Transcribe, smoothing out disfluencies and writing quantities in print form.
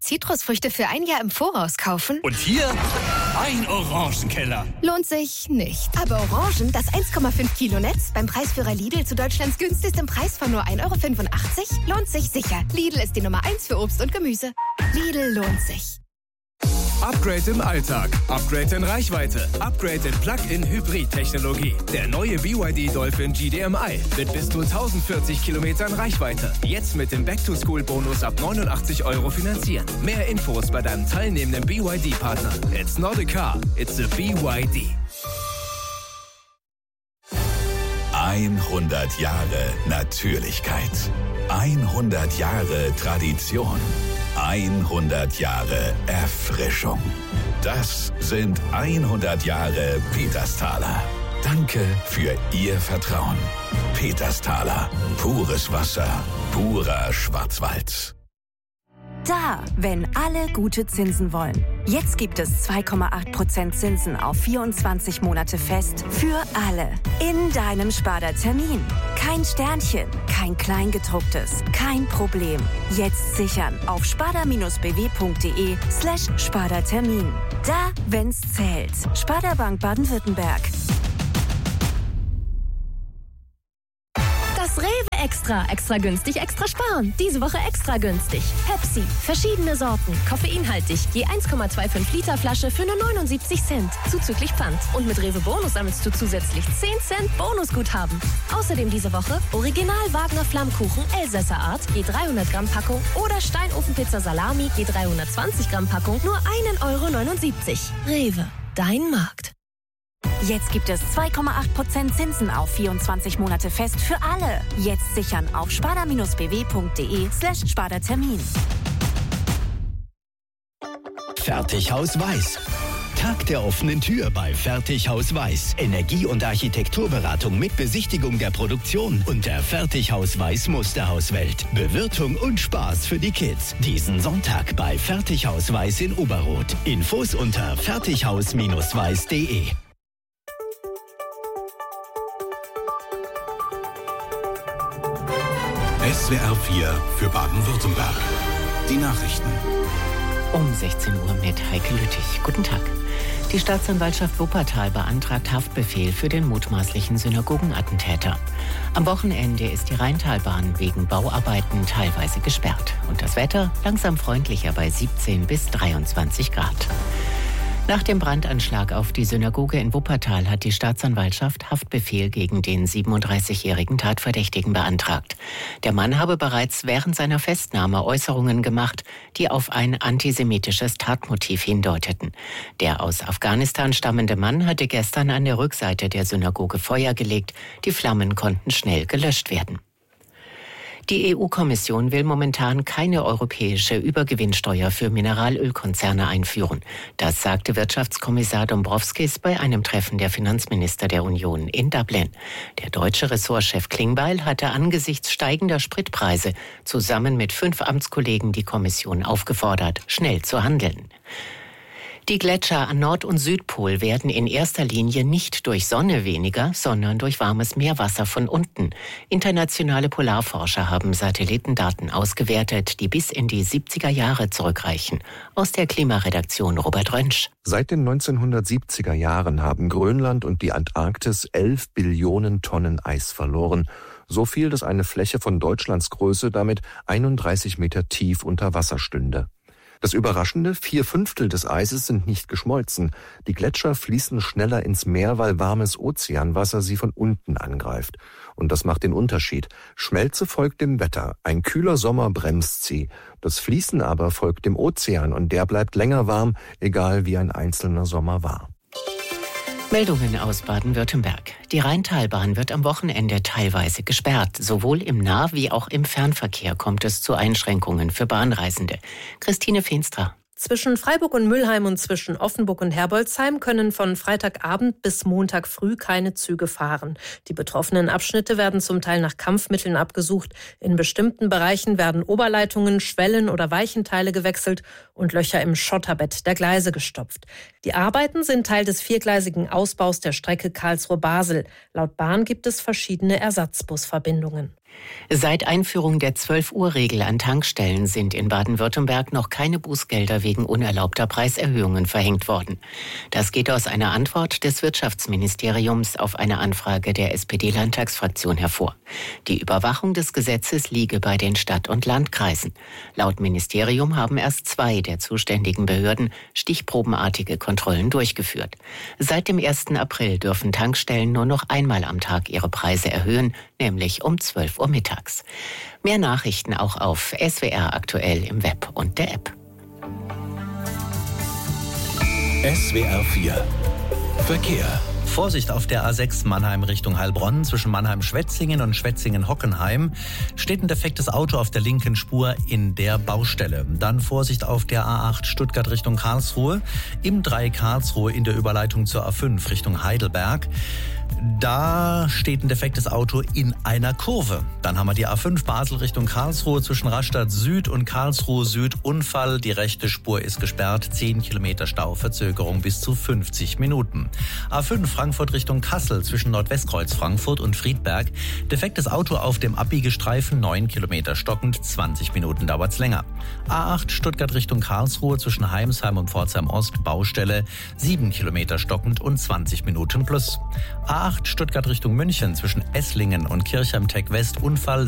Zitrusfrüchte für ein Jahr im Voraus kaufen? Und hier ein Orangenkeller. Lohnt sich nicht. Aber Orangen, das 1,5 Kilo Netz, beim Preisführer Lidl zu Deutschlands günstigstem Preis von nur 1,85 € lohnt sich sicher. Lidl ist die Nummer 1 für Obst und Gemüse. Lidl lohnt sich. Upgrade im Alltag, Upgrade in Reichweite, Upgrade in Plug-in-Hybrid-Technologie. Der neue BYD Dolphin GDMI mit bis zu 1040 Kilometern Reichweite. Jetzt mit dem Back-to-School-Bonus ab 89 € finanzieren. Mehr Infos bei deinem teilnehmenden BYD-Partner. It's not a car, it's a BYD. 100 Jahre Natürlichkeit. 100 Jahre Tradition. 100 Jahre Erfrischung. Das sind 100 Jahre Petersthaler. Danke für Ihr Vertrauen. Petersthaler. Pures Wasser. Purer Schwarzwald. Da, wenn alle gute Zinsen wollen. Jetzt gibt es 2,8% Zinsen auf 24 Monate fest für alle. In deinem Sparda-Termin. Kein Sternchen, kein Kleingedrucktes, kein Problem. Jetzt sichern auf sparda-bw.de/Sparda-Termin. Da, wenn's zählt. Sparda Bank Baden-Württemberg. Das Rewe Extra. Extra günstig, extra sparen. Diese Woche extra günstig. Pepsi. Verschiedene Sorten. Koffeinhaltig. Je 1,25 Liter Flasche für nur 79 Cent. Zuzüglich Pfand. Und mit Rewe Bonus sammelst du zusätzlich 10 Cent Bonusguthaben. Außerdem diese Woche Original Wagner Flammkuchen Elsässer Art. Je 300 Gramm Packung. Oder Steinofenpizza Salami. Je 320 Gramm Packung. Nur 1,79 €. Rewe. Dein Markt. Jetzt gibt es 2,8% Zinsen auf 24 Monate fest für alle. Jetzt sichern auf sparda-bw.de/Sparda-Termin. Fertighaus Weiß. Tag der offenen Tür bei Fertighaus Weiß. Energie- und Architekturberatung mit Besichtigung der Produktion und der Fertighaus Weiß Musterhauswelt. Bewirtung und Spaß für die Kids. Diesen Sonntag bei Fertighaus Weiß in Oberroth. Infos unter fertighaus-weiß.de. SWR 4 für Baden-Württemberg. Die Nachrichten. Um 16 Uhr mit Heike Lüttich. Guten Tag. Die Staatsanwaltschaft Wuppertal beantragt Haftbefehl für den mutmaßlichen Synagogenattentäter. Am Wochenende ist die Rheintalbahn wegen Bauarbeiten teilweise gesperrt. Und das Wetter langsam freundlicher bei 17 bis 23 Grad. Nach dem Brandanschlag auf die Synagoge in Wuppertal hat die Staatsanwaltschaft Haftbefehl gegen den 37-jährigen Tatverdächtigen beantragt. Der Mann habe bereits während seiner Festnahme Äußerungen gemacht, die auf ein antisemitisches Tatmotiv hindeuteten. Der aus Afghanistan stammende Mann hatte gestern an der Rückseite der Synagoge Feuer gelegt. Die Flammen konnten schnell gelöscht werden. Die EU-Kommission will momentan keine europäische Übergewinnsteuer für Mineralölkonzerne einführen. Das sagte Wirtschaftskommissar Dombrovskis bei einem Treffen der Finanzminister der Union in Dublin. Der deutsche Ressortchef Klingbeil hatte angesichts steigender Spritpreise zusammen mit 5 Amtskollegen die Kommission aufgefordert, schnell zu handeln. Die Gletscher an Nord- und Südpol werden in erster Linie nicht durch Sonne weniger, sondern durch warmes Meerwasser von unten. Internationale Polarforscher haben Satellitendaten ausgewertet, die bis in die 70er Jahre zurückreichen. Aus der Klimaredaktion Robert Rönsch. Seit den 1970er Jahren haben Grönland und die Antarktis 11 Billionen Tonnen Eis verloren. So viel, dass eine Fläche von Deutschlands Größe damit 31 Meter tief unter Wasser stünde. Das Überraschende, 4/5 des Eises sind nicht geschmolzen. Die Gletscher fließen schneller ins Meer, weil warmes Ozeanwasser sie von unten angreift. Und das macht den Unterschied. Schmelze folgt dem Wetter. Ein kühler Sommer bremst sie. Das Fließen aber folgt dem Ozean und der bleibt länger warm, egal wie ein einzelner Sommer war. Meldungen aus Baden-Württemberg. Die Rheintalbahn wird am Wochenende teilweise gesperrt. Sowohl im Nah- wie auch im Fernverkehr kommt es zu Einschränkungen für Bahnreisende. Christine Feenstra. Zwischen Freiburg und Mülheim und zwischen Offenburg und Herbolzheim können von Freitagabend bis Montag früh keine Züge fahren. Die betroffenen Abschnitte werden zum Teil nach Kampfmitteln abgesucht. In bestimmten Bereichen werden Oberleitungen, Schwellen oder Weichenteile gewechselt und Löcher im Schotterbett der Gleise gestopft. Die Arbeiten sind Teil des 4-gleisigen Ausbaus der Strecke Karlsruhe-Basel. Laut Bahn gibt es verschiedene Ersatzbusverbindungen. Seit Einführung der 12-Uhr-Regel an Tankstellen sind in Baden-Württemberg noch keine Bußgelder wegen unerlaubter Preiserhöhungen verhängt worden. Das geht aus einer Antwort des Wirtschaftsministeriums auf eine Anfrage der SPD-Landtagsfraktion hervor. Die Überwachung des Gesetzes liege bei den Stadt- und Landkreisen. Laut Ministerium haben erst 2 der zuständigen Behörden stichprobenartige Kontrollen durchgeführt. Seit dem 1. April dürfen Tankstellen nur noch einmal am Tag ihre Preise erhöhen, nämlich um 12 Uhr mittags. Mehr Nachrichten auch auf SWR aktuell im Web und der App. SWR 4 Verkehr. Vorsicht auf der A6 Mannheim Richtung Heilbronn zwischen Mannheim-Schwetzingen und Schwetzingen-Hockenheim. Steht ein defektes Auto auf der linken Spur in der Baustelle. Dann Vorsicht auf der A8 Stuttgart Richtung Karlsruhe. Im Dreieck Karlsruhe in der Überleitung zur A5 Richtung Heidelberg. Da steht ein defektes Auto in einer Kurve. Dann haben wir die A5 Basel Richtung Karlsruhe zwischen Rastatt Süd und Karlsruhe Süd. Unfall, die rechte Spur ist gesperrt. 10 Kilometer Stau, Verzögerung bis zu 50 Minuten. A5 Frankfurt Richtung Kassel zwischen Nordwestkreuz Frankfurt und Friedberg. Defektes Auto auf dem Abbiegestreifen, 9 Kilometer stockend, 20 Minuten dauert's länger. A8 Stuttgart Richtung Karlsruhe zwischen Heimsheim und Pforzheim Ost, Baustelle, 7 Kilometer stockend und 20 Minuten plus. A8 Stuttgart Richtung München zwischen Esslingen und Kirchheim-Tech West, Unfall,